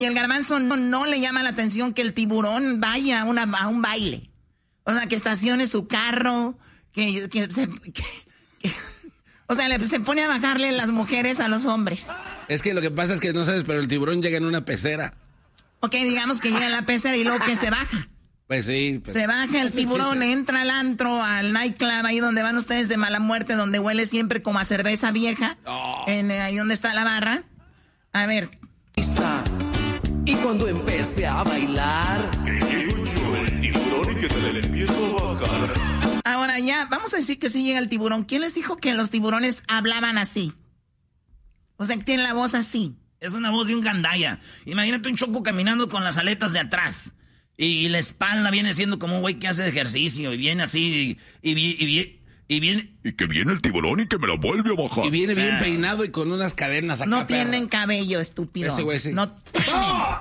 Y el Garbanzo no le llama la atención que el tiburón vaya a un baile. O sea, que estacione su carro, o sea, se pone a bajarle las mujeres a los hombres. Es que lo que pasa es que no sabes, pero el tiburón llega en una pecera. Ok, digamos que llega en la pecera y luego que se baja. Pues sí. Se baja el tiburón, entra al antro, al nightclub, ahí donde van ustedes de mala muerte, donde huele siempre como a cerveza vieja. Ahí donde está la barra. A ver. Y cuando empecé a bailar, que llego yo, el tiburón, y que te le empiezo a bajar. Ahora ya, vamos a decir que sí llega el tiburón. ¿Quién les dijo que los tiburones hablaban así? O sea, que tienen la voz así. Es una voz de un gandaya. Imagínate un choco caminando con las aletas de atrás. Y la espalda viene siendo como un güey que hace ejercicio. Y viene así, y viene... Y que viene el tiburón y que me lo vuelve a bajar. Y viene bien peinado y con unas cadenas acá. No tienen cabello, estúpido. Ese güey sí. No tienen.